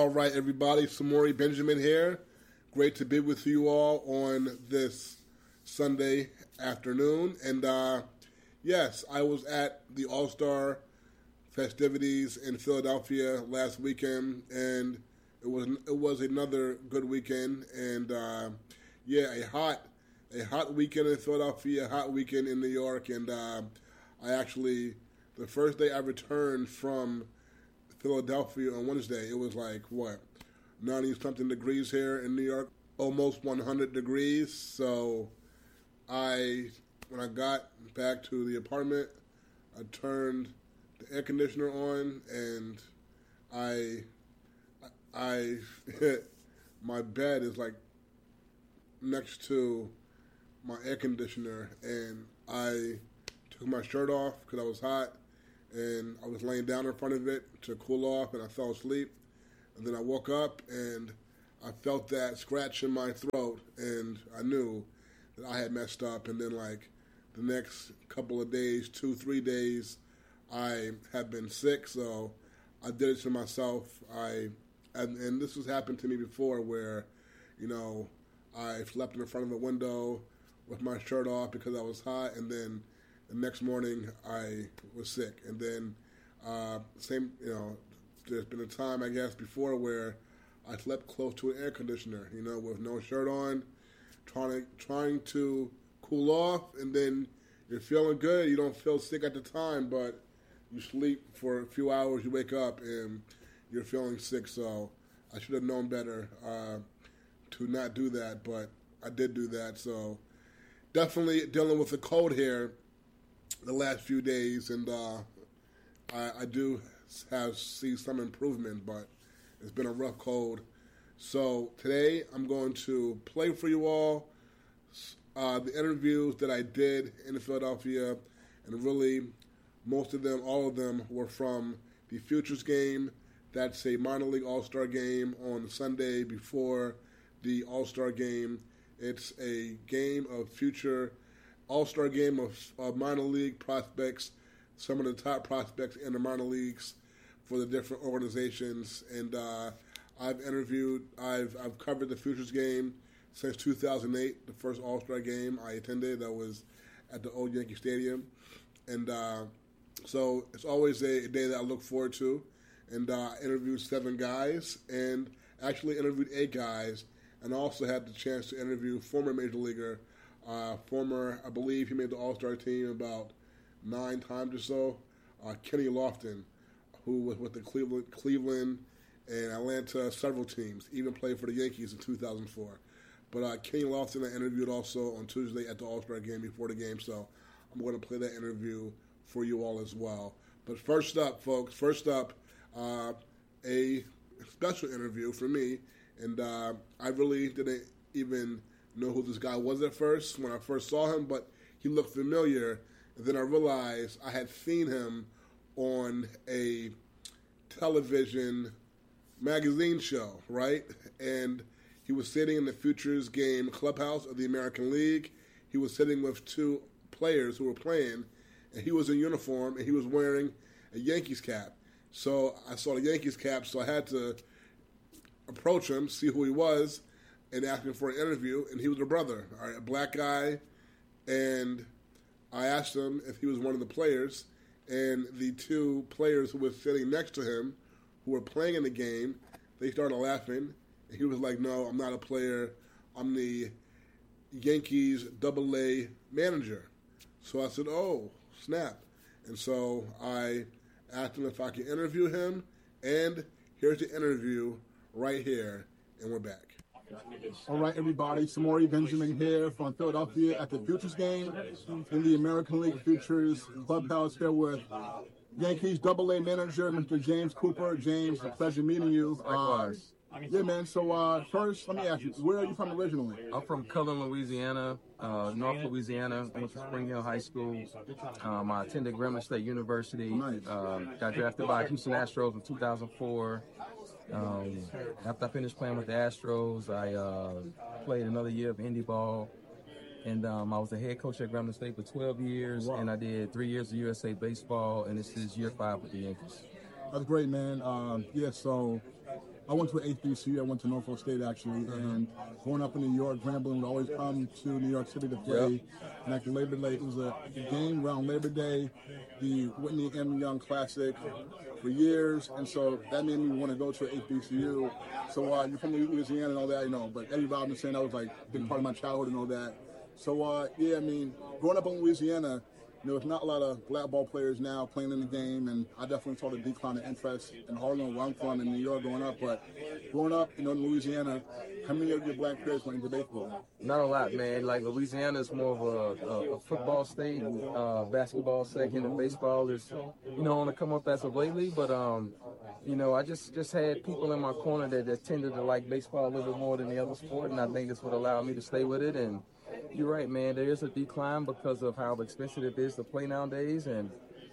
All right, everybody. Samori Benjamin here. Great to be with you all on this Sunday afternoon. And yes, I was at the All-Star festivities in Philadelphia last weekend, and it was another good weekend. And yeah, a hot weekend in Philadelphia, a hot weekend in New York. And the first day I returned from Philadelphia on Wednesday, it was like, 90-something degrees here in New York, almost 100 degrees. So when I got back to the apartment, I turned the air conditioner on, and I my bed is like next to my air conditioner, and I took my shirt off because I was hot, and I was laying down in front of it to cool off, and I fell asleep. And then I woke up, and I felt that scratch in my throat, and I knew that I had messed up. And then, like, the next couple of days, 2-3 days, I had been sick, so I did it to myself. And this has happened to me before where, I slept in front of a window with my shirt off because I was hot, and then the next morning I was sick. And then there's been a time, I guess, before where I slept close to an air conditioner, with no shirt on, trying to cool off, and then you're feeling good. You don't feel sick at the time, but you sleep for a few hours, you wake up, and you're feeling sick. So I should have known better to not do that, but I did do that. So definitely dealing with the cold here the last few days, and I do see some improvement, but it's been a rough cold. So today I'm going to play for you all the interviews that I did in Philadelphia, and really all of them were from the Futures game. That's a minor league all-star game on Sunday before the all-star game. It's a game of future all-star game of minor league prospects, some of the top prospects in the minor leagues for the different organizations. And I've covered the Futures game since 2008, the first All-Star game I attended. That was at the old Yankee Stadium. And so it's always a day that I look forward to. And I interviewed 7 guys, and actually interviewed 8 guys, and also had the chance to interview former Major Leaguer, I believe he made the All-Star team about 9 times or so, Kenny Lofton, who was with the Cleveland and Atlanta several teams, even played for the Yankees in 2004. But Kenny Lofton I interviewed also on Tuesday at the All-Star game before the game, so I'm going to play that interview for you all as well. But first up, folks, a special interview for me, and I really didn't even know who this guy was at first when I first saw him, but he looked familiar, and then I realized I had seen him on a television magazine show, right? And he was sitting in the Futures game clubhouse of the American League. He was sitting with 2 players who were playing, and he was in uniform, and he was wearing a Yankees cap. So I saw the Yankees cap, so I had to approach him, see who he was, and ask him for an interview. And he was a brother, all right, a black guy. And I asked him if he was one of the players. And the 2 players who were sitting next to him, who were playing in the game, they started laughing. And he was like, "No, I'm not a player. I'm the Yankees AA manager." So I said, "Oh, snap." And so I asked him if I could interview him, and here's the interview right here, and we're back. All right, everybody, Samori Benjamin here from Philadelphia at the Futures game in the American League Futures clubhouse here with Yankees AA manager, Mr. James Cooper. James, a pleasure meeting you. Yeah, man. So first, let me ask you, where are you from originally? I'm from Cullen, Louisiana, North Louisiana. I went to Spring Hill High School. I attended Grambling State University. Nice. Got drafted by Houston Astros in 2004. After I finished playing with the Astros, I played another year of indie ball. And I was the head coach at Grambling State for 12 years. Wow. And I did 3 years of USA baseball, and this is year 5 with the Yankees. That's great, man. So I went to HBCU. I went to Norfolk State, actually. And growing up in New York, Grambling would always come to New York City to play. And after Labor Day, it was a game around Labor Day, the Whitney M. Young Classic for years. And so that made me want to go to HBCU. So you're from Louisiana and all that, but Eddie Robinson, that was like a big part of my childhood and all that. So, yeah, I mean, growing up in Louisiana, there's not a lot of black ball players now playing in the game, and I definitely saw the decline of interest in Harlem, where I'm from, in New York growing up. But growing up, in Louisiana, how many of your black players went into baseball? Not a lot, man. Like, Louisiana is more of a football state, basketball second, and baseball is, on the come up as of lately. But, I just had people in my corner that tended to like baseball a little bit more than the other sport, and I think this would allow me to stay with it. And you're right, man. There is a decline because of how expensive it is to play nowadays, and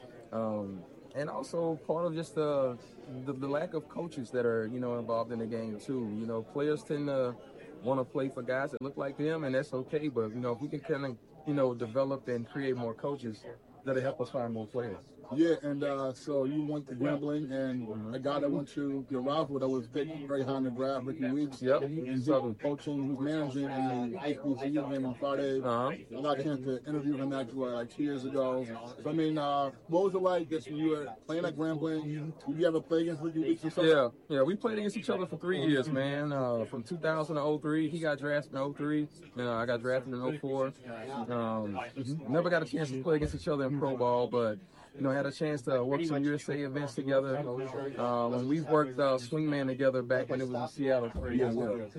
also part of just the lack of coaches that are involved in the game too. Players tend to want to play for guys that look like them, and that's okay. But if we can kind of develop and create more coaches, that'll help us find more players. Yeah, and so you went to Grambling, and a guy that went to your rival that was picked very high in the draft, Ricky Weeks. Yep. He's coaching, he's managing in the HBCU game on Friday. I got a chance to interview him actually like 2 years ago. So, I mean, what was it like just when you were playing at Grambling? Did you ever play against Ricky Weeks or something? Yeah, we played against each other for 3 years, man. From 2000 to 03. He got drafted in 03. I got drafted in 04. Never got a chance to play against each other in pro ball, but had a chance to work some USA events together. And we've worked Swingman together back when it was in Seattle for a year.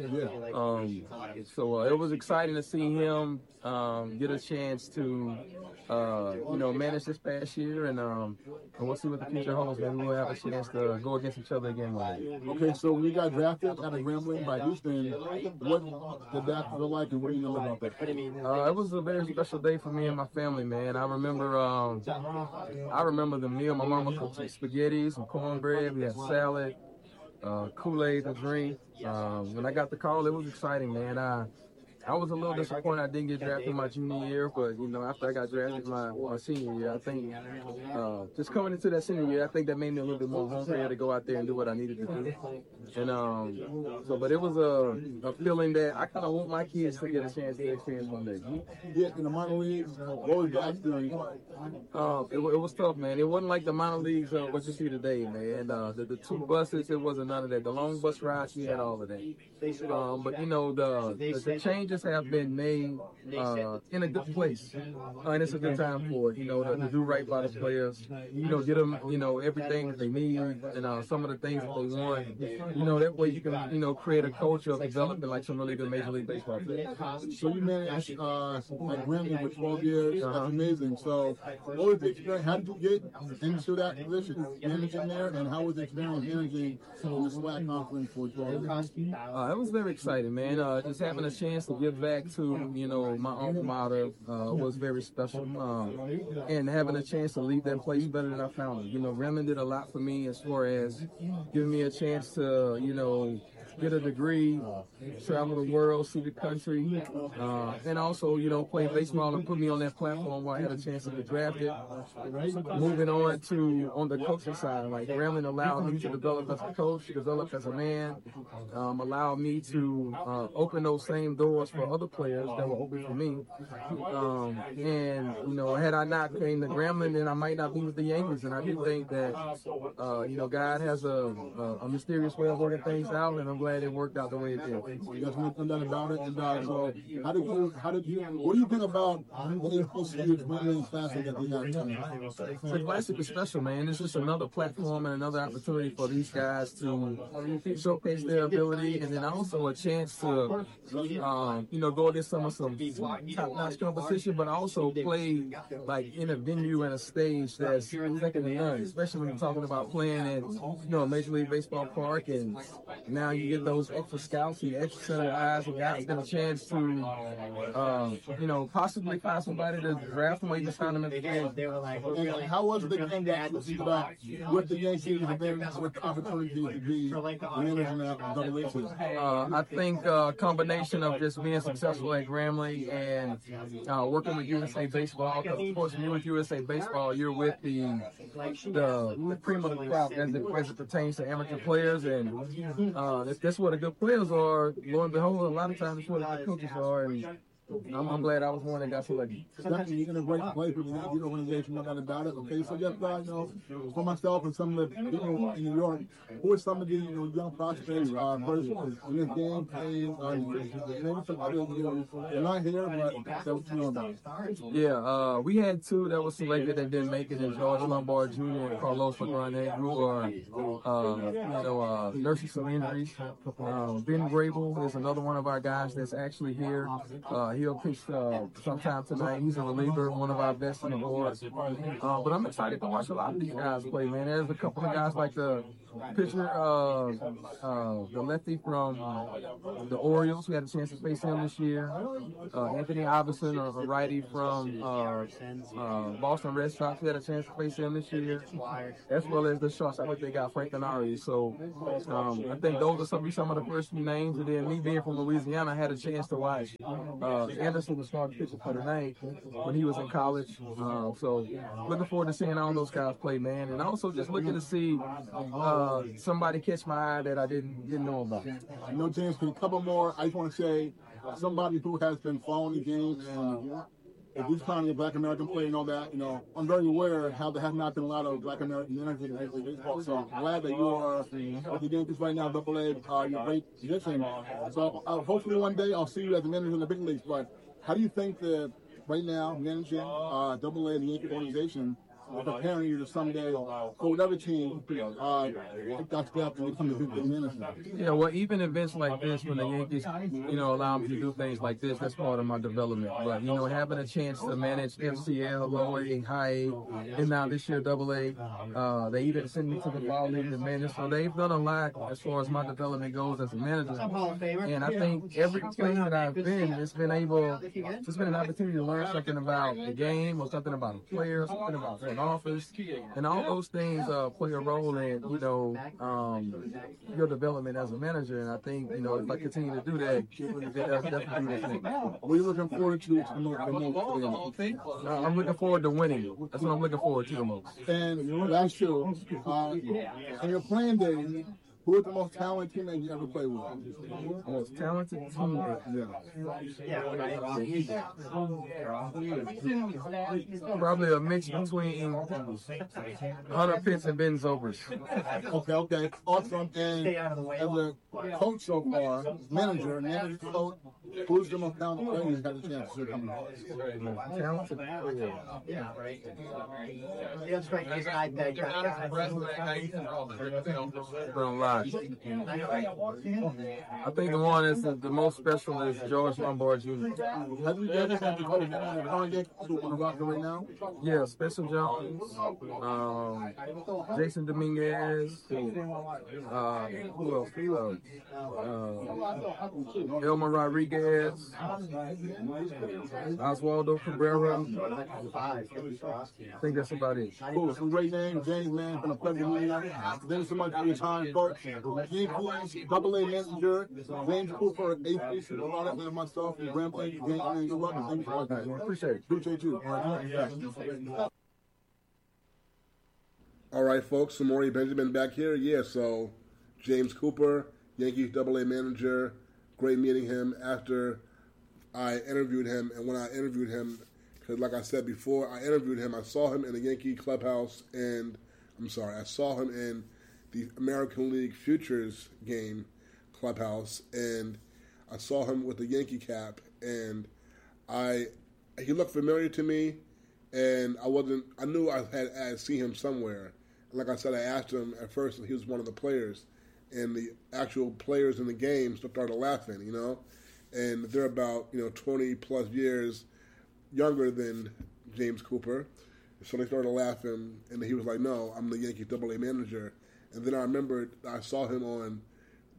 So it was exciting to see him get a chance to, manage this past year. And we'll see what the future holds. Maybe we'll have a chance to go against each other again one day. Okay, so when you got drafted out of Grambling by Houston, what did that feel like, and what do you know about that? It was a very special day for me and my family, man. I remember the meal. My mama cooked some spaghetti, some cornbread. We had salad, Kool-Aid to drink. When I got the call, it was exciting, man. I was a little disappointed I didn't get drafted my junior year, but after I got drafted my senior year, I think just coming into that senior year, I think that made me a little bit more hungry to go out there and do what I needed to do. And but it was a feeling that I kind of want my kids to get a chance to experience one day. Yeah, in the minor leagues, what was the experience? It was tough, man. It wasn't like the minor leagues what you see today, man. The two buses, it wasn't none of that. The long bus rides, we had all of that. But the changes have been made in a good place, and it's a good time for it. To do right by the players. Get them everything that they need, and some of the things that they want. That way you can create a culture of development like some really good Major League Baseball players. So you managed at Grambling for 12 years. That's amazing. So what was the experience? How did you get into that position, managing there, and how was the experience managing in the SWAC conference for 12 years? It was very exciting, man. Just having a chance to give back to, my alma mater was very special. And having a chance to leave that place better than I found it. Grambling did a lot for me as far as giving me a chance to, get a degree, travel the world, see the country, and also, play baseball and put me on that platform where I had a chance to get drafted. Moving on the coaching side, like Grambling allowed me to develop as a coach, develop as a man, allowed me to open those same doors for other players that were open for me. And had I not came to Grambling, then I might not be with the Yankees. And I do think that, God has a mysterious way of working things out, and I'm glad it worked out the way it did. There's nothing about it. And so, what do you think about what you're supposed to do to Grambling Classic that we got? The Classic is special, man. It's just another platform and another opportunity for these guys to showcase their ability, and then also a chance to, go against some top-notch competition, but also play like in a venue and a stage that's second to none, especially when you're talking about playing at, Major League Baseball Park, and now you get those extra scouts, the extra set of eyes, and guys get a chance to, possibly find somebody to draft them or even sign them in the game. And how was the game that you stood up with the Yankees and then with the opportunity to be managing that double A? I think a combination of just being successful at Grambling and working with USA Baseball. Because of course, when you're with USA Baseball, you're with the cream of the crop as it pertains to amateur players, and that's where the good players are. Lo and behold, a lot of times that's where the good coaches are, and I'm glad I was one that got selected. Definitely, you're going to break play for the Yankee organization, no doubt about it. Okay, so yes, for myself and some of the people in New York, who are some of the young prospects first in this game playing? Maybe some other, they're not here, but that was about. Yeah, we had two that were selected that didn't make it, and George Lombard Jr. and Carlos Legrand, who are nursing some injuries. Ben Grable is another one of our guys that's actually here. He'll pitch sometime tonight. He's a reliever, one of our best in the board. But I'm excited to watch a lot of these guys play, man. There's a couple of guys like the pitcher, the lefty from the Orioles. We had a chance to face him this year. Anthony Iverson, a righty from Boston Red Sox. We had a chance to face him this year, as well as the shortstop. I think they got Frank Denari. So I think those are some of the first few names. And then me being from Louisiana, I had a chance to watch Anderson was starting pitcher for the night when he was in college. So looking forward to seeing all those guys play, man. And also just looking to see somebody catch my eye that I didn't know about. James, a couple more. I just want to say somebody who has been following the game and if he's trying to get Black American play and all that, I'm very aware how there has not been a lot of Black American energy in Major League Baseball. So I'm glad that you are with the Yankees right now, AA, you're a great position. So hopefully one day I'll see you as a manager in the big leagues. But how do you think that right now managing AA and the Yankee organization preparing you to someday for whatever team that's going to become the big manager? Yeah, well, even events like this, when the Yankees, allow me to do things like this, that's part of my development. But, having a chance to manage FCL, low A, high A, and now this year AA, they even sent me to the ball league to manage. So they've done a lot as far as my development goes as a manager. And I think every place that I've been, it's been an opportunity to learn something about the game or something about a player, something about front office, and all those things play a role in your development as a manager. And I think if I continue to do that, that's definitely the thing. What are you looking forward to I'm looking forward to winning. That's what I'm looking forward to the most. And that's true. And your playing days, who is the most talented teammate you ever played with? Most talented teammate? Yeah. Probably a mix between Hunter Pitts and Ben Zobrist. Okay. Awesome. And as a coach so far, manager, coach, who's the most talented player you've had a chance to come out? Talented player. I think the one that's the most special is George Lombard Jr. Have you ever had to go to the roster right now? Yeah, Spencer Jones, Jason Dominguez, who else? Elmer Rodriguez, Oswaldo Cabrera. I think that's about it. Cool. Some great names. James, man, it's been a pleasure meeting you. Thanks so much for your time, Bart. Yankees, AA manager, James Cooper, AP, and myself, and Grambling, Yankee, good luck, and thank you for watching. Appreciate you. All right, folks, Samori Benjamin back here. Yeah, so James Cooper, Yankees AA manager. Great meeting him after I interviewed him. And when I interviewed him, because like I said before, I interviewed him, I saw him in the Yankee clubhouse, and I saw him in the American League Futures game clubhouse, and I saw him with the Yankee cap, and he looked familiar to me, and I knew I had seen him somewhere. And like I said, I asked him at first, and he was one of the players, and the actual players in the game started laughing, and they're about 20 plus years younger than James Cooper, so they started laughing, and he was like, "No, I'm the Yankees AA manager." And then I remembered I saw him on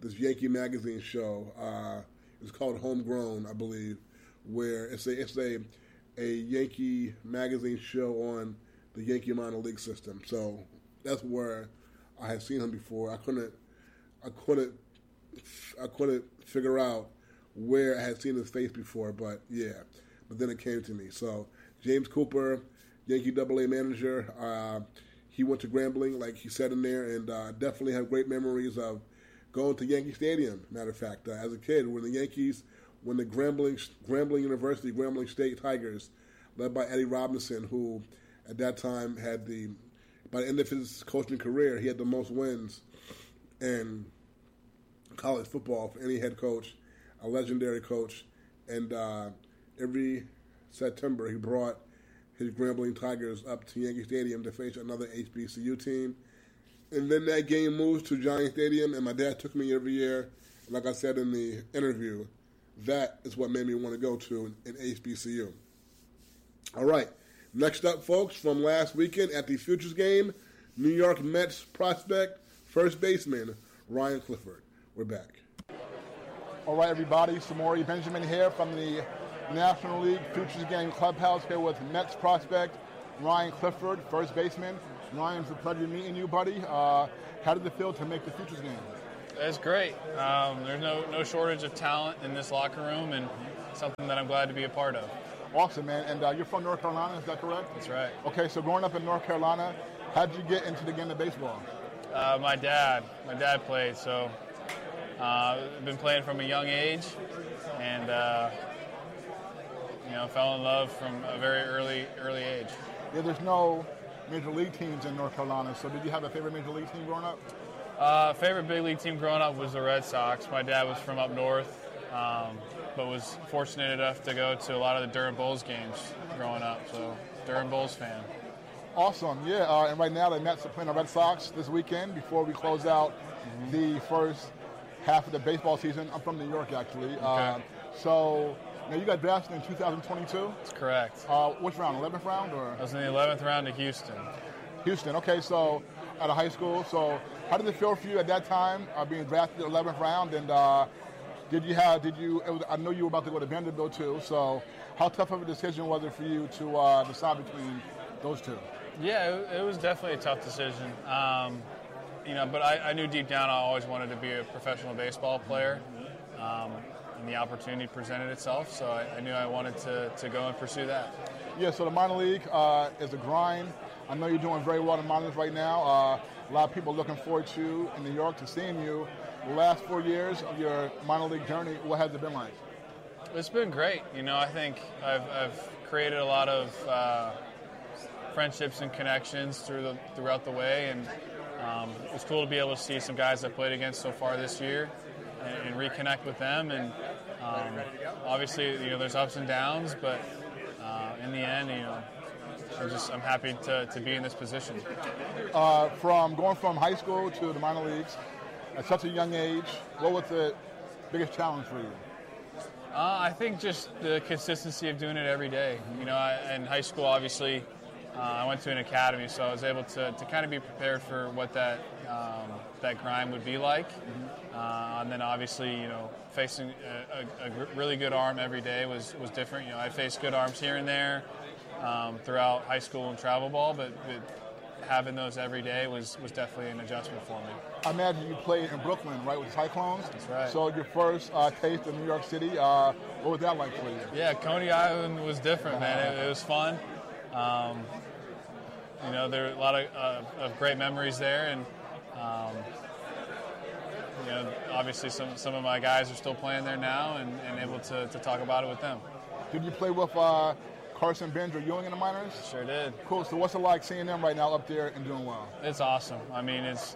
this Yankee magazine show. It's called Homegrown, I believe, where it's a Yankee magazine show on the Yankee minor league system. So that's where I had seen him before. I couldn't figure out where I had seen his face before, but yeah. But then it came to me. So James Cooper, Yankee AA manager, he went to Grambling, like he said in there, and definitely have great memories of going to Yankee Stadium. Matter of fact, as a kid, when the Grambling University, Grambling State Tigers, led by Eddie Robinson, who at that time by the end of his coaching career, he had the most wins in college football for any head coach, a legendary coach, and every September he brought his Grambling Tigers up to Yankee Stadium to face another HBCU team. And then that game moves to Giant Stadium, and my dad took me every year. Like I said in the interview, that is what made me want to go to an HBCU. All right, next up, folks, from last weekend at the Futures game, New York Mets prospect, first baseman, Ryan Clifford. We're back. All right, everybody, Samori Benjamin here from the National League Futures Game Clubhouse here with Mets prospect Ryan Clifford, first baseman. Ryan, it's a pleasure meeting you, buddy. How did it feel to make the Futures Game? It's great. There's no shortage of talent in this locker room, and something that I'm glad to be a part of. Awesome, man. And you're from North Carolina, is that correct? That's right. Okay, so growing up in North Carolina, how did you get into the game of baseball? My dad played, so I've been playing from a young age, and fell in love from a very early age. Yeah, there's no major league teams in North Carolina, so did you have a favorite major league team growing up? Favorite big league team growing up was the Red Sox. My dad was from up north, but was fortunate enough to go to a lot of the Durham Bulls games growing up, so Durham Bulls fan. Awesome, yeah, and right now the Mets are playing the Red Sox this weekend before we close out the first half of the baseball season. I'm from New York, actually. Okay. So now you got drafted in 2022? That's correct. Which round, 11th round? Or? I was in the 11th round to Houston. Houston, okay, so out of high school. So how did it feel for you at that time, being drafted in the 11th round? And I know you were about to go to Vanderbilt too, so how tough of a decision was it for you to decide between those two? Yeah, it was definitely a tough decision. But I knew deep down I always wanted to be a professional baseball player. And the opportunity presented itself, so I knew I wanted to go and pursue that. Yeah, so the minor league is a grind. I know you're doing very well in minors right now. A lot of people looking forward to in New York to seeing you. The last 4 years of your minor league journey, what has it been like? It's been great. I think I've created a lot of friendships and connections throughout the way, and it's cool to be able to see some guys I played against so far this year and reconnect with them. And obviously, there's ups and downs, but in the end, I'm happy to be in this position. From going from high school to the minor leagues at such a young age, what was the biggest challenge for you? I think just the consistency of doing it every day. In high school, obviously, I went to an academy, so I was able to kind of be prepared for what that grind would be like. And then obviously, facing a really good arm every day was different. I faced good arms here and there throughout high school and travel ball, but having those every day was definitely an adjustment for me. I imagine you played in Brooklyn, right, with the Cyclones? That's right. So your first taste of New York City, what was that like for you? Yeah, Coney Island was different, man. It was fun. There are a lot of great memories there, and obviously some of my guys are still playing there now, and able to talk about it with them. Did you play with Carson Benz or Ewing in the minors? Sure did. Cool. So what's it like seeing them right now up there and doing well? It's awesome. I mean, it's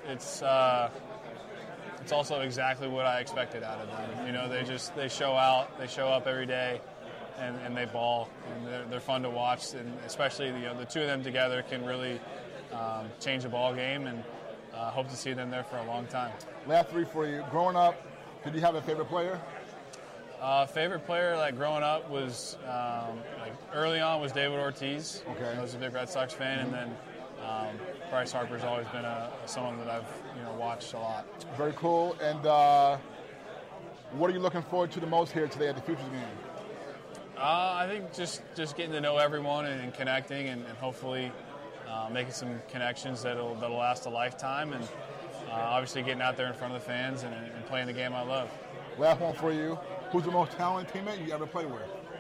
also exactly what I expected out of them. They show up every day, and they ball, and they're fun to watch, and especially the two of them together can really change a ball game, and hope to see them there for a long time. Last three for you. Growing up, did you have a favorite player? Favorite player, growing up, was early on was David Ortiz. Okay. I was a big Red Sox fan, and then Bryce Harper's always been someone that I've watched a lot. Very cool. And what are you looking forward to the most here today at the Futures game? I think just getting to know everyone and connecting and hopefully making some connections that'll last a lifetime, and obviously getting out there in front of the fans and playing the game I love. Last one for you. Who's the most talented teammate you ever played with?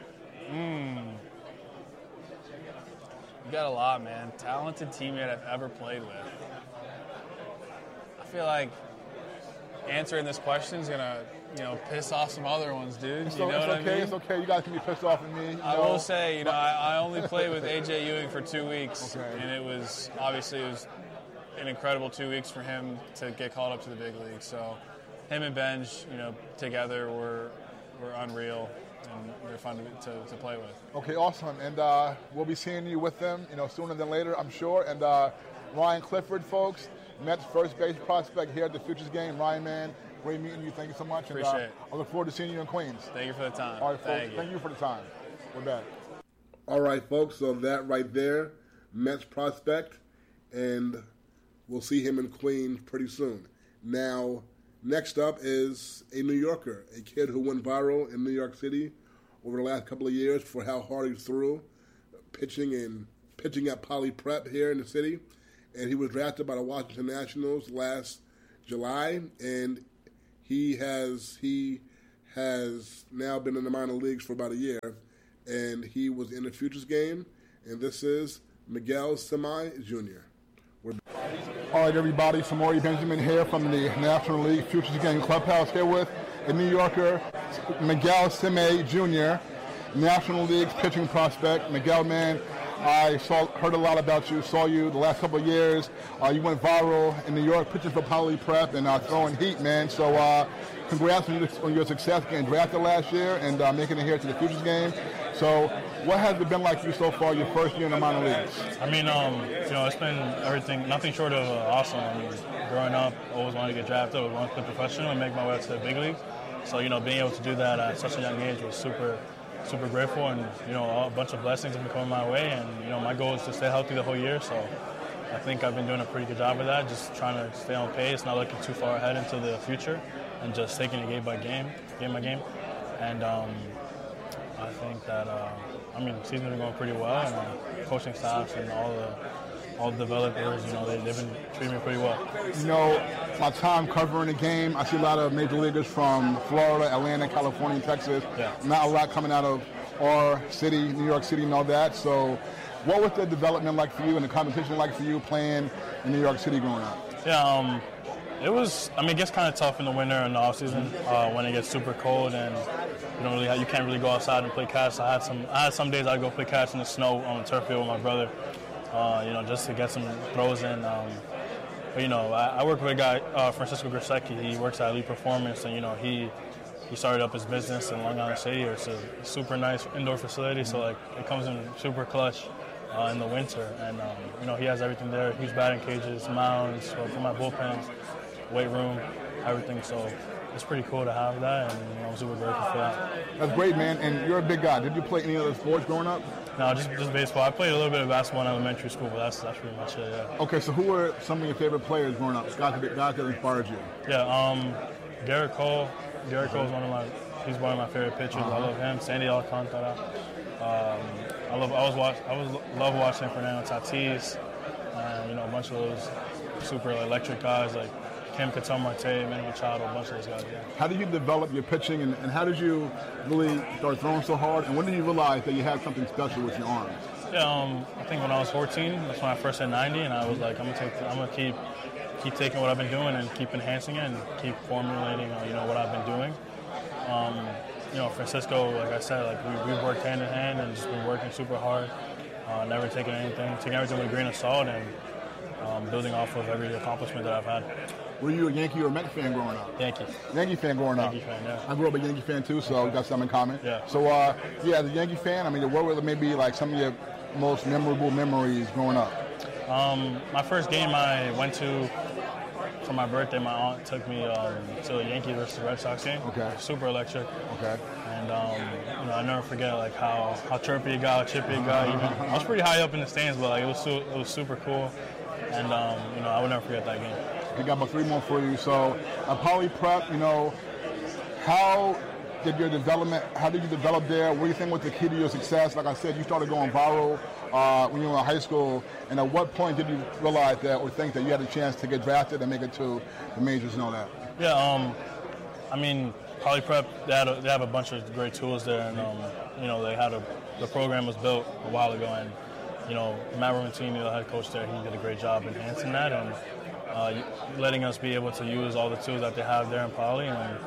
You got a lot, man. Talented teammate I've ever played with. I feel like answering this question is gonna, piss off some other ones, dude. So, you know what I mean? It's okay. You guys can be pissed off at me. I will say, I only played with AJ Ewing for 2 weeks, and it was an incredible 2 weeks for him to get called up to the big league. So, him and Benj, together were unreal, and they're fun to play with. Okay, awesome. And we'll be seeing you with them, sooner than later, I'm sure. And Ryan Clifford, folks, Mets first base prospect here at the Futures game. Ryan, man, great meeting you. Thank you so much. Appreciate it. I look forward to seeing you in Queens. Thank you for the time. All right, folks. Thank you for the time. We're back. All right, folks. So that right there, Mets prospect, and we'll see him in Queens pretty soon. Now, next up is a New Yorker, a kid who went viral in New York City over the last couple of years for how hard he threw, pitching at Poly Prep here in the city. And he was drafted by the Washington Nationals last July, and he has now been in the minor leagues for about a year, and he was in the Futures game, and this is Miguel Semi Jr. All right, everybody, Samori Benjamin here from the National League Futures Game Clubhouse, here with a New Yorker, Miguel Semi Jr., National League's pitching prospect. Miguel, man, I heard a lot about you, saw you the last couple of years. You went viral in New York pitching for Poly Prep and throwing heat, man. So congrats on your success getting drafted last year and making it here to the Futures game. So what has it been like for you so far, your first year in the minor leagues? I mean, it's been everything, nothing short of awesome. I mean, growing up, always wanted to get drafted, always wanted to play professional and make my way to the big leagues. So, being able to do that at such a young age was super grateful, and a bunch of blessings have been coming my way, and my goal is to stay healthy the whole year. So I think I've been doing a pretty good job of that, just trying to stay on pace, not looking too far ahead into the future, and just taking it game by game. And I think that season's been going pretty well, and coaching staffs and all the developers, they've been treating me pretty well. My time covering the game, I see a lot of major leaguers from Florida, Atlanta, California, and Texas. Yeah. Not a lot coming out of our city, New York City, and all that. So what was the development like for you and the competition like for you playing in New York City growing up? Yeah, it gets kind of tough in the winter and the off season when it gets super cold and you can't really go outside and play catch. I had some days I'd go play catch in the snow on the turf field with my brother, just to get some throws in. I work with a guy, Francisco Grisecki. He works at Elite Performance, and he started up his business in Long Island City. It's a super nice indoor facility, so it comes in super clutch in the winter. And he has everything there: huge batting cages, mounds for my bullpens, weight room, everything. So it's pretty cool to have that, and I'm super grateful for that. That's great, man. And you're a big guy. Did you play any other sports growing up? No, just baseball. I played a little bit of basketball in elementary school, but that's pretty much it, yeah. Okay, so who were some of your favorite players growing up, guys that inspired you? Yeah, Garrett Cole. Garrett Cole is he's one of my favorite pitchers. I love him. Sandy Alcantara. I love watching Fernando Tatis, and a bunch of those super electric guys like Kim Caton-Marte, Manny Machado, a bunch of those guys. Yeah. How did you develop your pitching, and how did you really start throwing so hard? And when did you realize that you had something special with your arms? Yeah, I think when I was 14, that's when I first hit 90, and I was like, I'm gonna keep taking what I've been doing and keep enhancing it and keep formulating, what I've been doing. Francisco, like I said, we've worked hand in hand and just been working super hard, never taking everything with a grain of salt, and building off of every accomplishment that I've had. Were you a Yankee or a Mets fan growing up? Yankee. Yankee fan growing up. Yankee fan, yeah. I grew up a Yankee fan too, so we got something in common. Yeah. So, as a Yankee fan, what were maybe some of your most memorable memories growing up? My first game I went to for my birthday, my aunt took me to a Yankee versus Red Sox game. Okay. Super electric. Okay. And I never forget how chirpy it got, how chippy it got. Even I was pretty high up in the stands, but it was super cool. and I will never forget that game. We got about 3 more for you. So, Poly Prep, how did you develop there? What do you think was the key to your success? Like I said, you started going viral when you were in high school, and at what point did you realize that or think that you had a chance to get drafted and make it to the majors and all that? Yeah, Poly Prep, they have a bunch of great tools there, and the program was built a while ago, and Matt Romatini, the head coach there, he did a great job enhancing that and letting us be able to use all the tools that they have there in Poly, and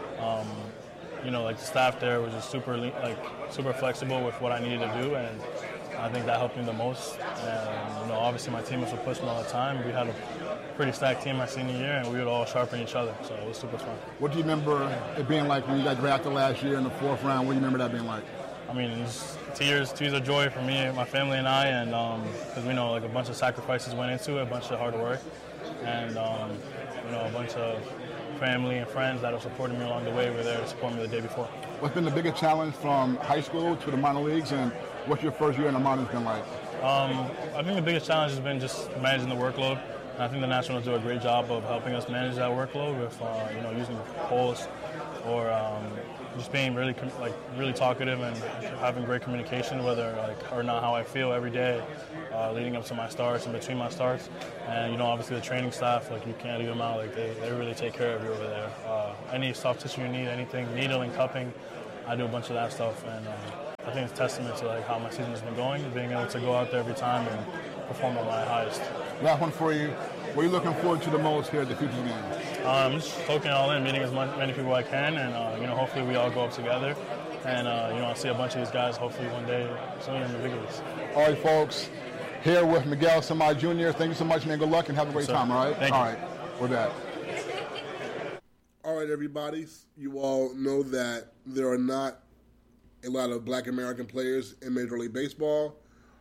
the staff there was just super flexible with what I needed to do, and I think that helped me the most. And obviously my teammates would push me all the time. We had a pretty stacked team my senior year, and we would all sharpen each other, so it was super fun. What do you remember it being like when you got drafted last year in the 4th round? What do you remember that being like? It's tears of joy for me, my family, and I, and because we know a bunch of sacrifices went into it, a bunch of hard work, and a bunch of family and friends that have supported me along the way were there to support me the day before. What's been the biggest challenge from high school to the minor leagues, and what's your first year in the minors been like? I think the biggest challenge has been just managing the workload. And I think the Nationals do a great job of helping us manage that workload with using polls or just being really talkative and having great communication, whether or not how I feel every day, leading up to my starts and between my starts. And obviously the training staff, you can't leave them out. They really take care of you over there. Any soft tissue you need, anything, needling, cupping, I do a bunch of that stuff. And I think it's a testament to how my season has been going, being able to go out there every time and perform at my highest. Last one for you. What are you looking forward to the most here at the Futures Game? Just soaking it all in, meeting as many people I can, and hopefully we all go up together. And I'll see a bunch of these guys hopefully one day soon in the big leagues. All right, folks. Here with Miguel Samai Jr. Thank you so much, man. Good luck and have a great time, all right? Thank you. All right, we're back. All right, everybody. You all know that there are not a lot of Black American players in Major League Baseball.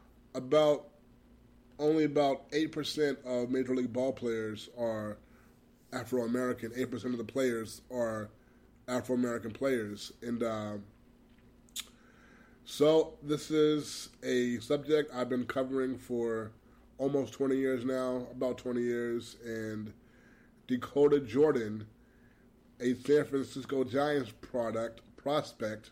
Only about 8% of Major League ball players are Afro-American. 8% of the players are Afro-American players. And so this is a subject I've been covering for almost 20 years now, about 20 years. And Dakota Jordan, a San Francisco Giants prospect,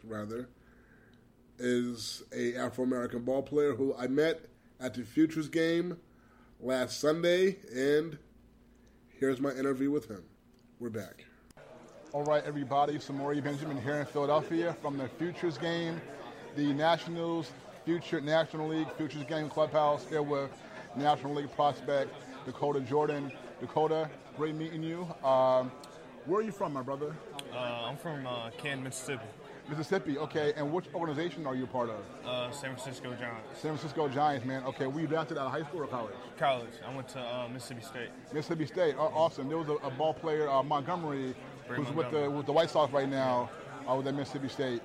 is a Afro-American ball player who I met at the Futures Game last Sunday, and here's my interview with him. We're back. All right, everybody. Samori Benjamin here in Philadelphia from the Futures Game, the National League Futures Game Clubhouse, here with National League prospect Dakota Jordan. Dakota, great meeting you. Where are you from, my brother? I'm from Canton, Mississippi. Mississippi, okay. And which organization are you a part of? San Francisco Giants. San Francisco Giants, man. Okay, were you drafted out of high school or college? College. I went to Mississippi State. Mississippi State, awesome. There was a ball player, Montgomery, who's with the White Sox right now, with at Mississippi State.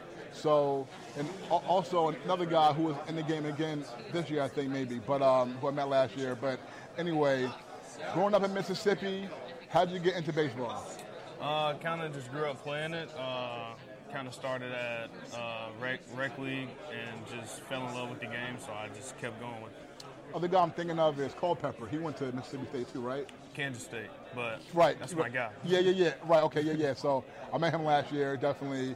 And also another guy who was in the game again this year, I think maybe, but who I met last year. But anyway, growing up in Mississippi, how did you get into baseball? Kind of just grew up playing it. Kind of started at rec league and just fell in love with the game, so I just kept going with it. Other guy I'm thinking of is Culpepper. He went to Mississippi State too, right? Kansas State, but right. That's my guy. Yeah. Right, okay, yeah. So I met him last year, definitely.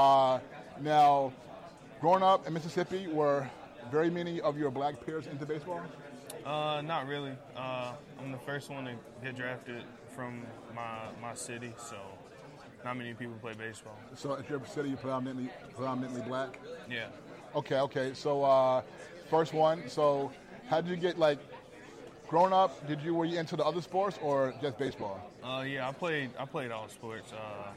Now, growing up in Mississippi, were very many of your black peers into baseball? Not really. I'm the first one to get drafted from my city, so not many people play baseball. So at your city, you're predominantly black? Yeah. Okay. So first one. So how did you get, growing up, were you into the other sports or just baseball? Yeah, I played all sports.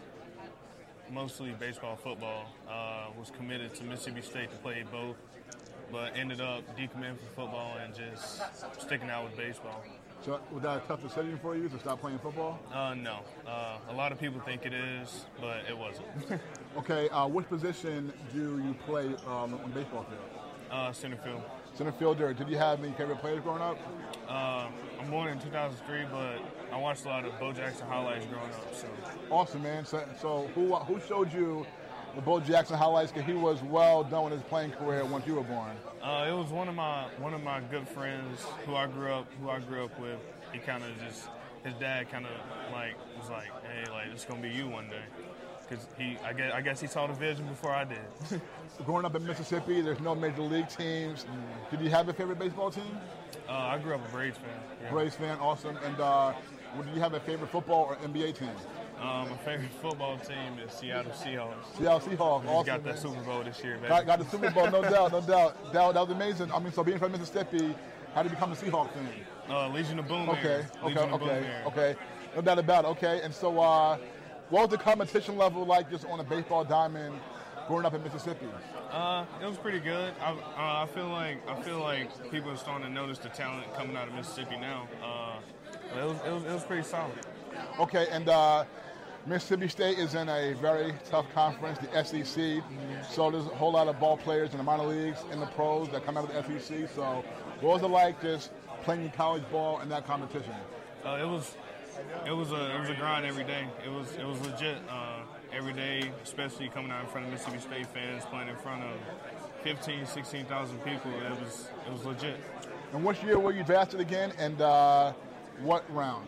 Mostly baseball, football. Was committed to Mississippi State to play both, but ended up decommitting from football and just sticking out with baseball. So was that a tough decision for you to stop playing football? No. A lot of people think it is, but it wasn't. Okay, which position do you play on the baseball field? Center field. Center fielder. Did you have any favorite players growing up? I'm born in 2003, but I watched a lot of Bo Jackson highlights growing up. So awesome, man. So who showed you the Bo Jackson highlights, because he was well done with his playing career once you were born. It was one of my good friends who I grew up with. He kind of just, his dad kind of was like, hey, like, it's gonna be you one day, because I guess he saw the vision before I did. Growing up in Mississippi, there's no major league teams. Did you have a favorite baseball team? I grew up a Braves fan. Yeah. Braves fan, awesome. And did you have a favorite football or NBA team? My favorite football team is Seattle Seahawks. Seattle Seahawks, awesome. Got the Super Bowl this year, baby. Got the Super Bowl, no doubt. That was amazing. I mean, so being from Mississippi, how did you become a Seahawks fan? Legion of Boom. Okay. No doubt about it. Okay, and so what was the competition level like just on a baseball diamond growing up in Mississippi? It was pretty good. I feel like people are starting to notice the talent coming out of Mississippi now. It was pretty solid. Okay, and Mississippi State is in a very tough conference, the SEC. So there's a whole lot of ball players in the minor leagues, in the pros that come out of the SEC. So what was it like just playing college ball in that competition? It was a grind every day. It was legit every day, especially coming out in front of Mississippi State fans, playing in front of 15,000, 16,000 people. It was legit. And what year were you drafted again, and what round?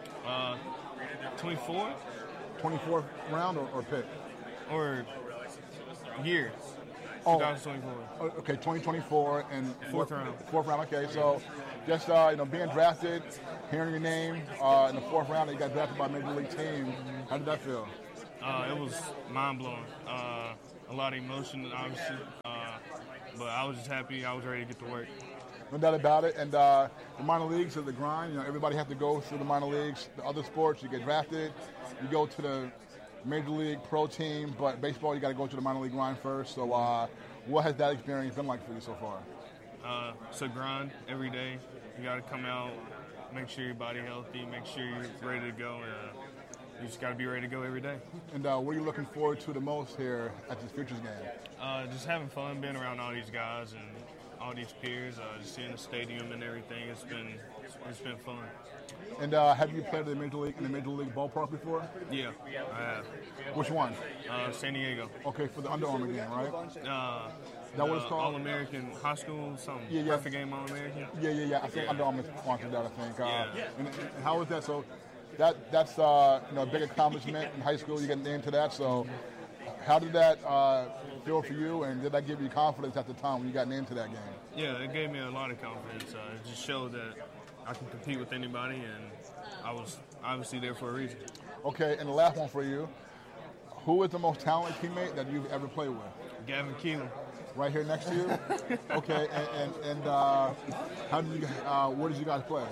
24. 24th round or pick? Or year. Oh, 2024. Okay, 2024 and fourth round. Fourth round. Okay, so just being drafted, hearing your name in the fourth round, and you got drafted by a major league team. How did that feel? It was mind blowing. A lot of emotion, obviously, but I was just happy. I was ready to get to work. No doubt about it. And the minor leagues are the grind. Everybody has to go through the minor leagues. The other sports, you get drafted, you go to the major league pro team, but baseball, you got to go to the minor league grind first. So what has that experience been like for you so far? It's a grind every day. You got to come out, make sure your body healthy, make sure you're ready to go. You just got to be ready to go every day. And what are you looking forward to the most here at this Futures game? Just having fun, being around all these guys and all these peers, just seeing the stadium and everything. It's been fun. And have you played in the major league ballpark before? Yeah, I have. Which one? San Diego. Okay, for the Under Armour game, right? That what it's called? All-American High School, something. Yeah. Perfect Game All-American. Yeah. I think Under Armour sponsored that, I think. And how was that? So that's a big accomplishment in high school. You get named to that. So how did that feel for you, and did that give you confidence at the time when you got named to that game? Yeah, it gave me a lot of confidence. It just showed that I can compete with anybody, and I was obviously there for a reason. Okay, and the last one for you. Who is the most talented teammate that you've ever played with? Gavin Keelan. Right here next to you? Okay, and where did you guys play?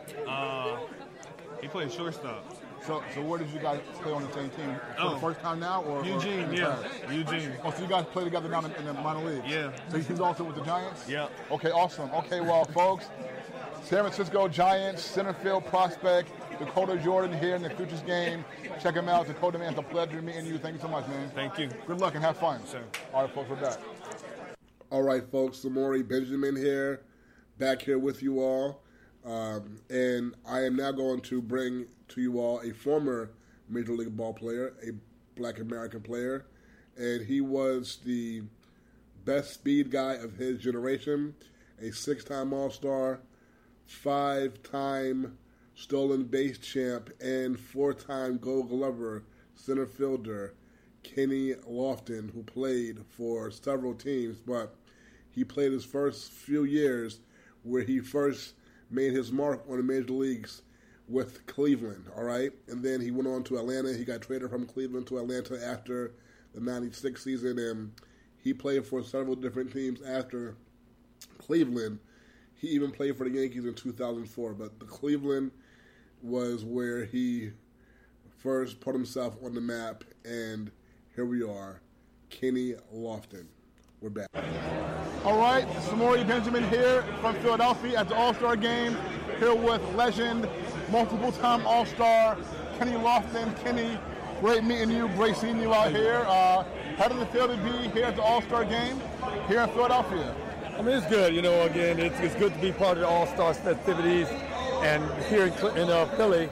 He played shortstop. So where did you guys play on the same team? For the first time now? Or Eugene, Eugene. Oh, so you guys play together down in the minor league? Yeah. So he's also with the Giants? Yeah. Okay, awesome. Okay, well, folks, San Francisco Giants center field prospect Dakota Jordan here in the Futures game. Check him out. Dakota, man, it's a pleasure meeting you. Thank you so much, man. Thank you. Good luck and have fun. Sure. All right, folks, we're back. All right, folks, Samori Benjamin here, back here with you all. And I am now going to bring to you all a former Major League ball player, a Black American player, and he was the best speed guy of his generation, a 6-time All-Star, 5-time stolen base champ, and 4-time Gold Glover center fielder, Kenny Lofton, who played for several teams, but he played his first few years where he first made his mark on the major leagues with Cleveland, all right? And then he went on to Atlanta. He got traded from Cleveland to Atlanta after the 96 season, and he played for several different teams after Cleveland. He even played for the Yankees in 2004, but the Cleveland was where he first put himself on the map, and here we are, Kenny Lofton. We're back. All right, Samori Benjamin here from Philadelphia at the All-Star Game, here with legend, multiple-time All-Star, Kenny Lofton. Kenny, great meeting you, great seeing you out here. How does it feel to be here at the All-Star Game here in Philadelphia? I mean, it's good. Again, it's good to be part of the All-Star festivities. And here in Philly,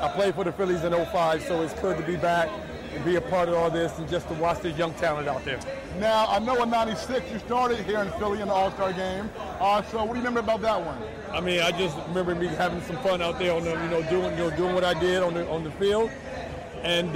I played for the Phillies in 05, so it's good to be back and be a part of all this and just to watch this young talent out there. Now, I know in '96 you started here in Philly in the All-Star game. So what do you remember about that one? I mean, I just remember me having some fun out there on the, doing what I did on the field, and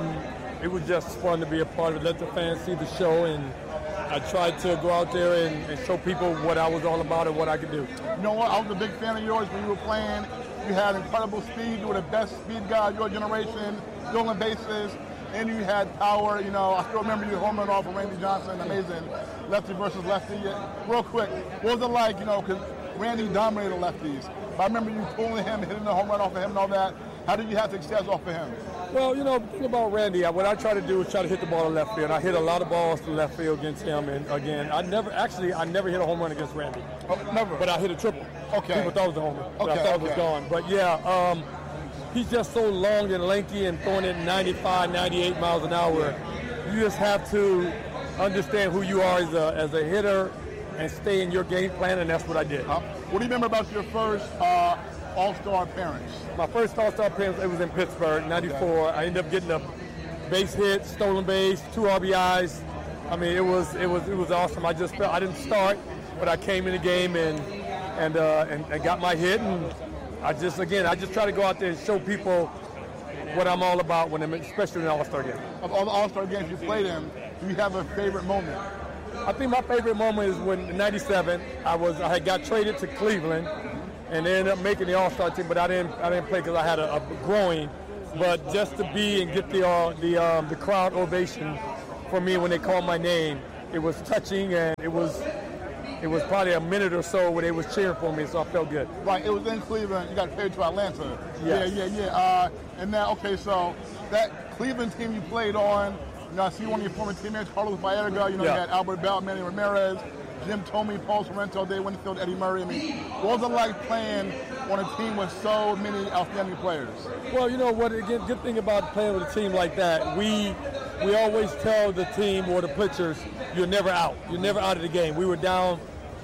it was just fun to be a part of it. Let the fans see the show, and I tried to go out there and show people what I was all about and what I could do. You know what? I was a big fan of yours when you were playing. You had incredible speed. You were the best speed guy of your generation, stealing bases, and you had power. You know, I still remember you home run off of Randy Johnson. Amazing. Lefty versus lefty. Real quick, what was it like, because Randy dominated lefties. But I remember you pulling him, hitting the home run off of him and all that. How did you have success off of him? Well, the thing about Randy, what I try to do is try to hit the ball to left field. I hit a lot of balls to left field against him. And again, I never hit a home run against Randy. Oh, never? But I hit a triple. Okay. People thought it was a home run. But I thought it was gone. But yeah, he's just so long and lanky and throwing it 95, 98 miles an hour. You just have to understand who you are as a hitter and stay in your game plan, and that's what I did. What do you remember about your first All-Star appearance? My first All-Star appearance, it was in Pittsburgh, '94. I ended up getting a base hit, stolen base, 2 RBIs. I mean, it was awesome. I just felt I didn't start, but I came in the game and got my hit, and I just try to go out there and show people what I'm all about especially in an All-Star game. Of all the All-Star games you played in, do you have a favorite moment? I think my favorite moment is when in '97 I had got traded to Cleveland, and they ended up making the All-Star team, but I didn't play because I had a groin. But just to be and get the crowd ovation for me when they called my name, it was touching, and it was probably a minute or so where they was cheering for me, so I felt good. Right, it was in Cleveland. You got traded to Atlanta. Yes. Yeah. And now, okay, so that Cleveland team you played on, I see one of your former teammates, Carlos Baerga. You had Albert Bell, Manny Ramirez, Jim Thome, Paul Sorrento, Dave Winfield, Eddie Murray. I mean, what was it like playing on a team with so many outstanding players? Well, good thing about playing with a team like that, we always tell the team or the pitchers, you're never out. You're never out of the game. We were down,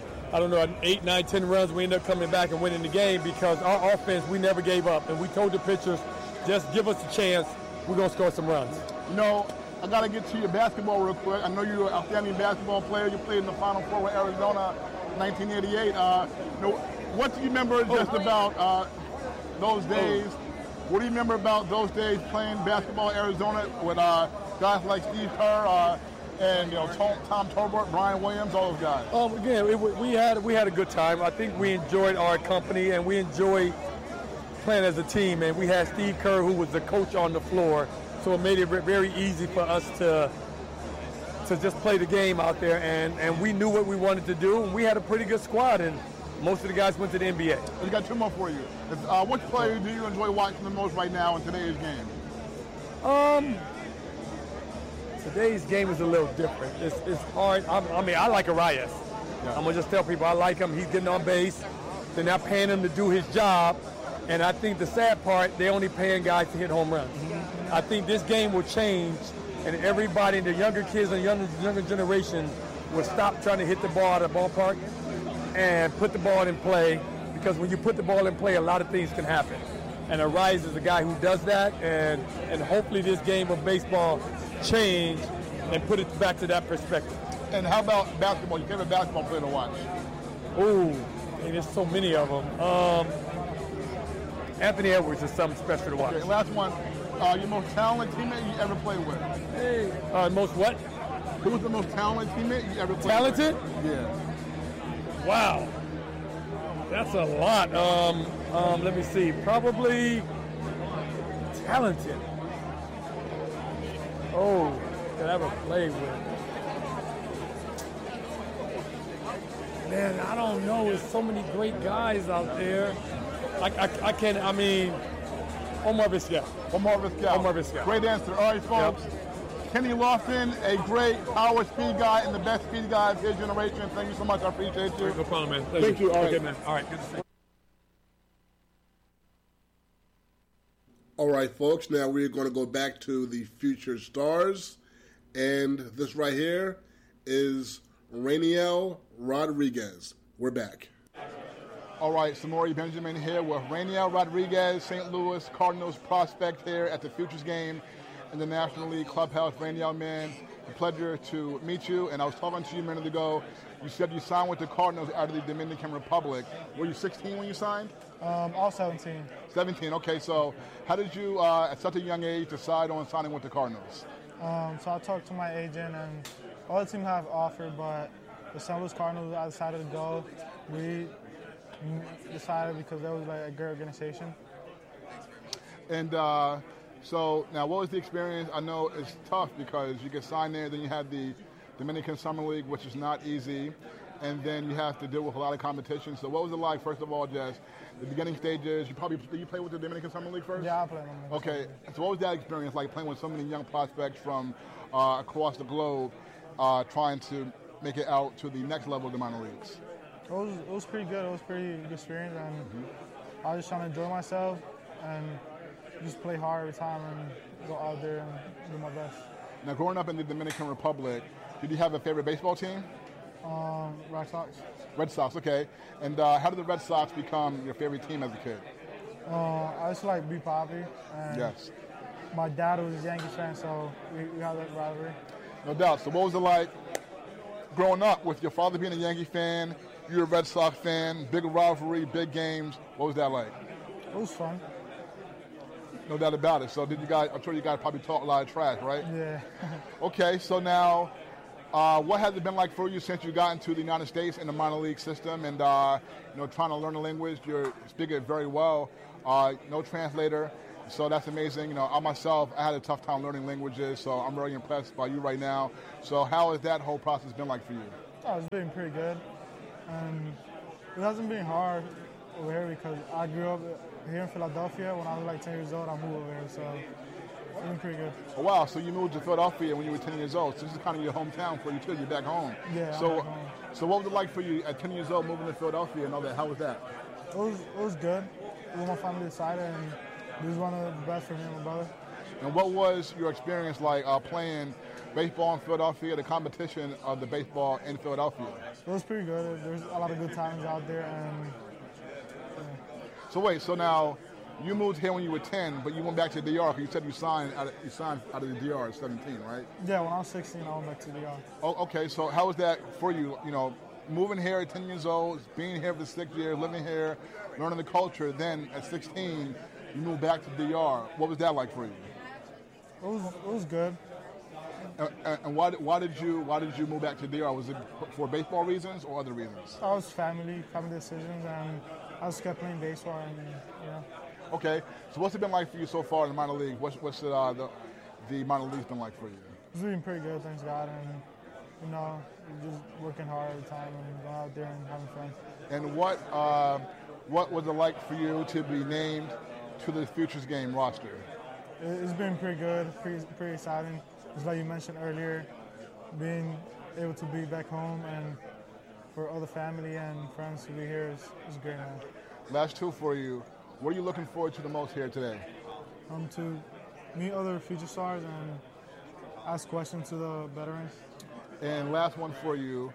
8, 9, 10 runs. We ended up coming back and winning the game because our offense, we never gave up. And we told the pitchers, just give us a chance. We're going to score some runs. I got to get to your basketball real quick. I know you're an outstanding basketball player. You played in the Final Four with Arizona 1988. What do you remember just about those days? What do you remember about those days playing basketball in Arizona with guys like Steve Kerr and Tom Torbert, Brian Williams, all those guys? Again, we had a good time. I think we enjoyed our company and we enjoyed playing as a team. And we had Steve Kerr, who was the coach on the floor. So it made it very easy for us to just play the game out there, and we knew what we wanted to do, and we had a pretty good squad, and most of the guys went to the NBA. We got 2 more for you. Which player do you enjoy watching the most right now in today's game? Today's game is a little different. It's hard. I like Arias. Yeah. I'm going to just tell people I like him. He's getting on base. They're not paying him to do his job, and I think the sad part, they're only paying guys to hit home runs. I think this game will change, and everybody, the younger kids and younger generation, will stop trying to hit the ball out of the ballpark and put the ball in play, because when you put the ball in play, a lot of things can happen. And Arias is a guy who does that, and hopefully this game of baseball change and put it back to that perspective. And how about basketball? Your favorite basketball player to watch? There's so many of them. Anthony Edwards is something special to watch. Okay, last one. Your most talented teammate you ever played with? Most what? Who was the most talented teammate you ever played talented? with? Yeah. Wow. That's a lot. Let me see. Probably talented. That I ever played with. Man, I don't know. There's so many great guys out there. I can't, Omar Vizquel. Omar Vizquel. Great answer. All right, folks. Yep. Kenny Lofton, a great power speed guy and the best speed guy of his generation. Thank you so much. I appreciate you. No problem, man. Thank you. All right. Okay, man. All right. Good to see you. All right, folks. Now we're going to go back to the future stars. And this right here is Rainiel Rodriguez. We're back. All right, Samori Benjamin here with Rainiel Rodriguez, St. Louis Cardinals prospect here at the Futures game in the National League Clubhouse. Rainiel, man, a pleasure to meet you. And I was talking to you a minute ago. You said you signed with the Cardinals out of the Dominican Republic. Were you 16 when you signed? All 17. 17, okay. So how did you, at such a young age, decide on signing with the Cardinals? So I talked to my agent, and all the teams have offered, but the St. Louis Cardinals, I decided to go. We decided because that was like a great organization. And so now what was the experience? I know it's tough because you get signed there, then you have the Dominican Summer League, which is not easy, and then you have to deal with a lot of competition. So what was it like, first of all, Jess, the beginning stages? Did you play with the Dominican Summer League first? Yeah, I played with them. Okay, so what was that experience like, playing with so many young prospects from across the globe, trying to make it out to the next level of the minor leagues? It was pretty good. It was pretty good experience, and I was just trying to enjoy myself and just play hard every time and go out there and do my best. Now, growing up in the Dominican Republic, did you have a favorite baseball team? Red Sox. Red Sox, okay. And how did the Red Sox become your favorite team as a kid? I used to like B. Poppy. And yes. My dad was a Yankees fan, so we had that rivalry. No doubt. So what was it like growing up with your father being a Yankee fan, you're a Red Sox fan, big rivalry, big games? What was that like? It was fun. No doubt about it. So I'm sure you guys probably talk a lot of trash, right? Yeah. Okay, so now what has it been like for you since you got into the United States in the minor league system and trying to learn the language? You're speaking it very well. No translator, so that's amazing. I myself, I had a tough time learning languages, so I'm very impressed by you right now. So how has that whole process been like for you? Oh, it's been pretty good. It hasn't been hard over here because I grew up here in Philadelphia. When I was like 10 years old, I moved over here, so it's been pretty good. Oh, wow, so you moved to Philadelphia when you were 10 years old. So this is kind of your hometown for you too. You're back home. Yeah, So, I'm back home. So what was it like for you at 10 years old moving to Philadelphia and all that? How was that? It was good. When my family decided, and it was one of the best for me and my brother. And what was your experience like playing baseball in Philadelphia, the competition of the baseball in Philadelphia? It was pretty good. There's a lot of good times out there. And So wait, so now you moved here when you were 10, but you went back to the DR. You said you signed out of the DR at 17, right? Yeah, when I was 16, I went back to the DR. Oh, okay, so how was that for you? Moving here at 10 years old, being here for 6 years, living here, learning the culture. Then at 16, you moved back to DR. What was that like for you? It was good. And why did you move back to DR? Was it for baseball reasons or other reasons? I was family decisions, and I just kept playing baseball, and Okay, so what's it been like for you so far in the minor league? What's the minor league's been like for you? It's been pretty good, thanks God, and just working hard every time and going out there and having fun. And what was it like for you to be named to the Futures game roster? It's been pretty good, pretty exciting. Just like you mentioned earlier, being able to be back home and for all the family and friends to be here is great, man. Last two for you. What are you looking forward to the most here today? To meet other future stars and ask questions to the veterans. And last one for you.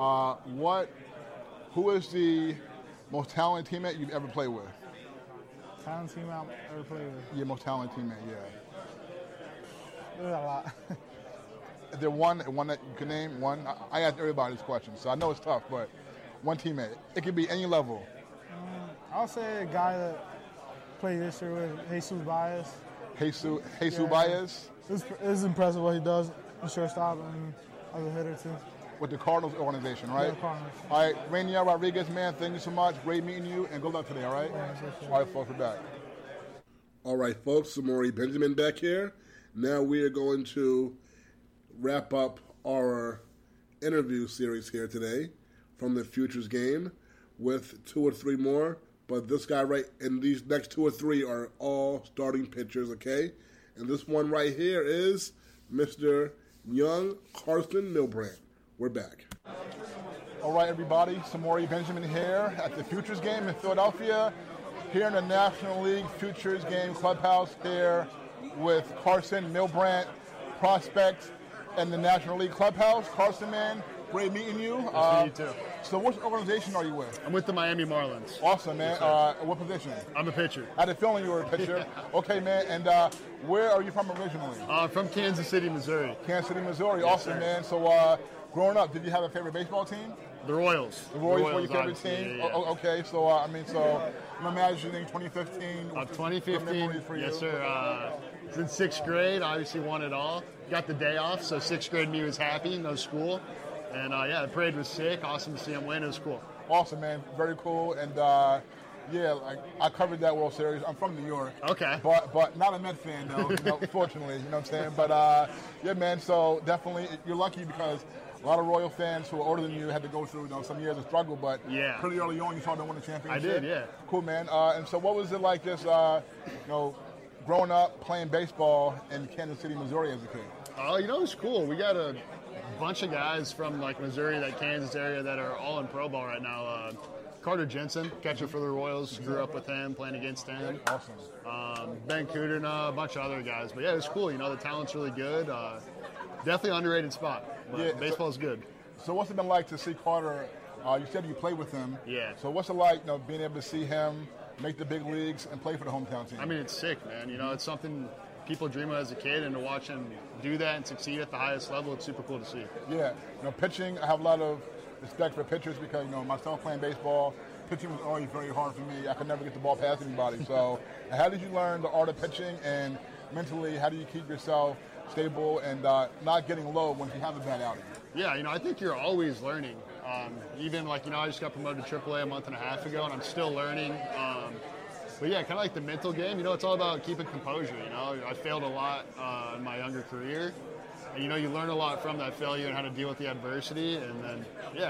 Who is the most talented teammate you've ever played with? Talented teammate I've ever played with? Your most talented teammate, yeah. There's a lot. Is there one that you can name? One? I ask everybody this question, so I know it's tough, but one teammate. It could be any level. I'll say a guy that played this year with Jesus Baez. Jesus Baez? It's impressive what he does in shortstop and as a hitter, too. With the Cardinals organization, right? Yeah, Cardinals. All right, Rainiel Rodriguez, man, thank you so much. Great meeting you, and good luck today, all right? Yeah, all right, folks, we're back. All right, folks, Samori Benjamin back here. Now we are going to wrap up our interview series here today from the Futures game with 2 or 3 more. But this guy and these next 2 or 3 are all starting pitchers, okay? And this one right here is Mr. Young Carson Milbrandt. We're back. All right, everybody. Samori Benjamin here at the Futures game in Philadelphia, here in the National League Futures game clubhouse here with Carson Milbrandt, prospect in the National League clubhouse. Carson, man, Great meeting you. You too. So what organization are you with? I'm with the Miami Marlins. Awesome, man. Yes, What position? I'm a pitcher. I had a feeling you were a pitcher. Okay, man. And where are you from originally? From Kansas City, Missouri. Kansas City, Missouri. Yes, Awesome, sir. man. So growing up, did you have a favorite baseball team? The Royals. The Royals were your favorite obviously, team? yeah. Okay, so I'm imagining 2015. 2015, for you. yes, sir. Was in 6th grade, obviously won it all. Got the day off, so 6th grade me was happy, no school. And the parade was sick. Awesome to see him win. It was cool. Awesome, man. Very cool. And I covered that World Series. I'm from New York. Okay. But not a Met fan, though, fortunately. You know what I'm saying? But, yeah, man, so definitely you're lucky because a lot of Royal fans who are older than you had to go through some years of struggle, but pretty early on you saw them win a championship. I did, yeah. Cool, man. And so what was it like just, growing up playing baseball in Kansas City, Missouri as a kid? It was cool. We got a bunch of guys from Missouri, that Kansas area, that are all in pro ball right now. Carter Jensen, catcher for the Royals, grew up with him, playing against him. Awesome. Ben Kudrna, a bunch of other guys. But yeah, it was cool. The talent's really good. Definitely underrated spot. But baseball's good. So what's it been like to see Carter? You said you played with him. Yeah. So what's it like, being able to see him make the big leagues and play for the hometown team? I mean, it's sick, man. It's something people dream of as a kid, and to watch him do that and succeed at the highest level, it's super cool to see. Yeah. Pitching, I have a lot of respect for pitchers because, myself playing baseball, pitching was always very hard for me. I could never get the ball past anybody. So how did you learn the art of pitching, and mentally, how do you keep yourself stable and not getting low when you have a bad outing? Yeah, I think you're always learning. Even I just got promoted to AAA a month and a half ago, and I'm still learning. But yeah, kind of like the mental game, it's all about keeping composure, I failed a lot in my younger career. And, you learn a lot from that failure and how to deal with the adversity. And then,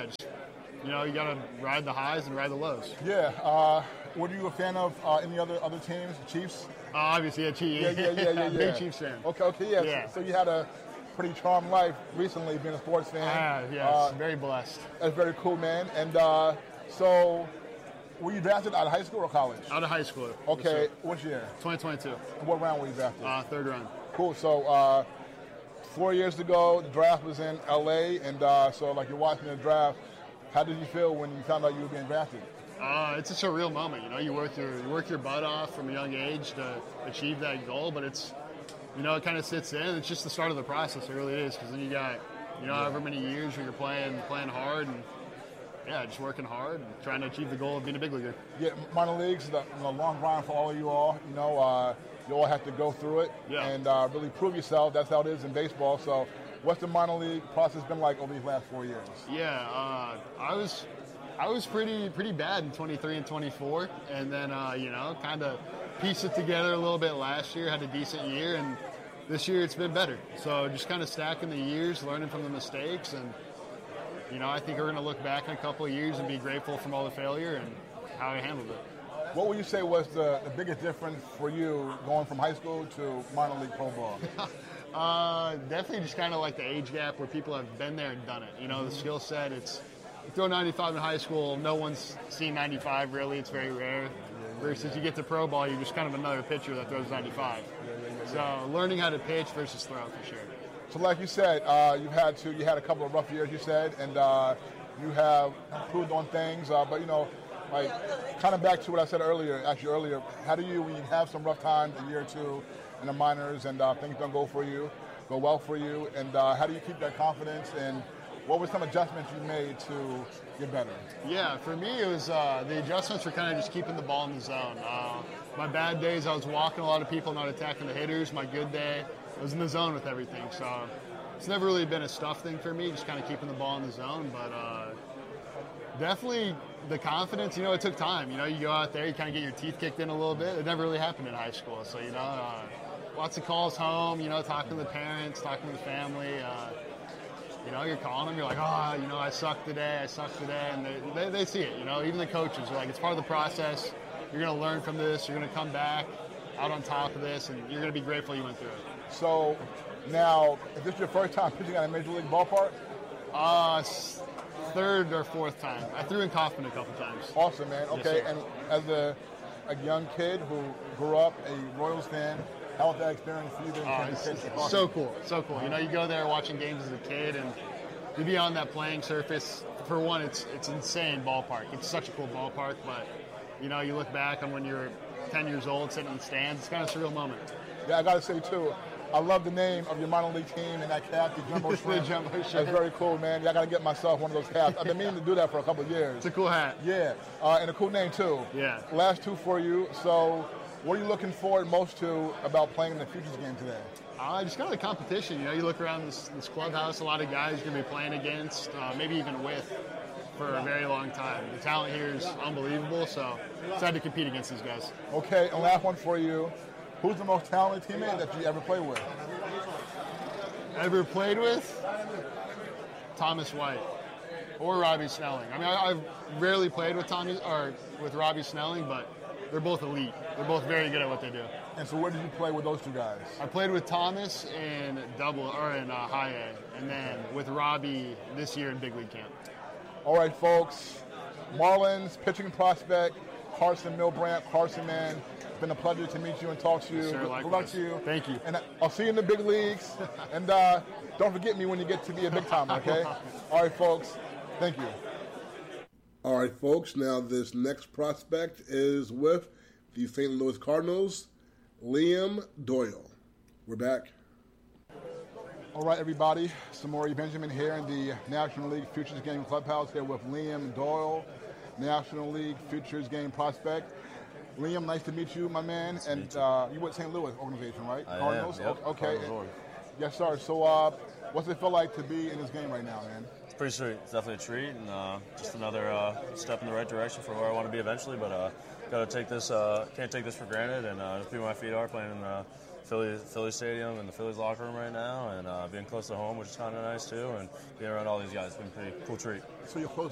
you got to ride the highs and ride the lows. Yeah. Were you a fan of any other teams, Chiefs? Obviously, yeah. Big Chiefs fan. Okay, yeah. So you had a pretty charmed life recently being a sports fan. Very blessed. That's very cool, man. And so were you drafted out of high school or college? Out of high school. Okay. Yes, what year? 2022. What round were you drafted? 3rd round. Cool. So 4 years ago, the draft was in LA, and so you're watching the draft. How did you feel when you found out you were being drafted? It's a surreal moment. You work your butt off from a young age to achieve that goal, but it's, it kind of sits in. It's just the start of the process. It really is, because then you got, however many years where you're playing hard and just working hard and trying to achieve the goal of being a big leaguer. Yeah, minor leagues, the long grind for all of you all. You all have to go through it and really prove yourself. That's how it is in baseball. So, what's the minor league process been like over these last 4 years? Yeah, I was pretty bad in 23 and 24, and then kind of pieced it together a little bit last year. Had a decent year, and this year it's been better. So just kind of stacking the years, learning from the mistakes, and I think we're going to look back in a couple of years and be grateful from all the failure and how I handled it. What would you say was the biggest difference for you going from high school to minor league pro ball? Definitely just kind of like the age gap where people have been there and done it. The skill set, it's you throw 95 in high school, no one's seen 95 really, it's very rare. Versus you get to pro ball, you're just kind of another pitcher that throws 95. So learning how to pitch versus throw for sure. So like you said, you had a couple of rough years, you said, and you have improved on things, but kind of back to what I said earlier, how do you, when you have some rough times, a year or two in the minors and things don't go well for you, and how do you keep that confidence, and what were some adjustments you made to get better? Yeah, for me it was the adjustments were kind of just keeping the ball in the zone. My bad days, I was walking a lot of people, not attacking the hitters. My good day, I was in the zone with everything. So it's never really been a stuff thing for me, just kind of keeping the ball in the zone, but definitely the confidence, it took time. You go out there, you kind of get your teeth kicked in a little bit. It never really happened in high school. So, lots of calls home, talking to the parents, talking to the family. You're calling them, you're like, I suck today. And they see it, even the coaches are like, it's part of the process. You're going to learn from this. You're going to come back out on top of this, and you're going to be grateful you went through it. So now, is this your first time pitching at a major league ballpark? 3rd or 4th time. I threw in Kauffman a couple times. Awesome, man. Okay, yes, and as a young kid who grew up a Royals fan, how was that experience for you? So cool. You go there watching games as a kid, and to be on that playing surface, for one, it's insane ballpark. It's such a cool ballpark, but you know, you look back on when you're 10 years old sitting in the stands, it's kind of a surreal moment. Yeah, I got to say, too, I love the name of your minor league team and that cap, the Jumbo Shrimp. Jumbo Shrimp. That's very cool, man. Yeah, I got to get myself one of those caps. I've been meaning to do that for a couple of years. It's a cool hat. Yeah, and a cool name, too. Yeah. Last two for you. So what are you looking forward most to about playing in the Futures game today? Just kind of the competition. You know, you look around this clubhouse, a lot of guys you're going to be playing against, maybe even with, for a very long time. The talent here is unbelievable, so excited to compete against these guys. Okay, and last one for you. Who's the most talented teammate that you ever played with? Ever played with? Thomas White or Robbie Snelling. I mean, I've rarely played with Robbie Snelling, but they're both elite. They're both very good at what they do. And so where did you play with those two guys? I played with Thomas in high A, and then with Robbie this year in big league camp. All right, folks. Marlins pitching prospect Carson Milbrandt. Carson, man, it's been a pleasure to meet you and talk to you. Yes, sir, Good luck to you. Thank you. And I'll see you in the big leagues. And don't forget me when you get to be a big timer, okay? All right, folks. Thank you. All right, folks. Now this next prospect is with the St. Louis Cardinals, Liam Doyle. We're back. All right, everybody. Samori Benjamin here in the National League Futures Game Clubhouse here with Liam Doyle, National League Futures Game prospect. Liam, nice to meet you, my man. And you with St. Louis organization, right? I Cardinals? am, yep. Okay. Cardinals. Yes, sir. So what's it feel like to be in this game right now, man? It's pretty sweet. It's definitely a treat, and just another step in the right direction for where I want to be eventually. But got to take this, can't take this for granted, and just be where my feet are playing in Philly Stadium and the Phillies locker room right now, and being close to home, which is kind of nice too, and being around all these guys. It's been a pretty cool treat. So you're close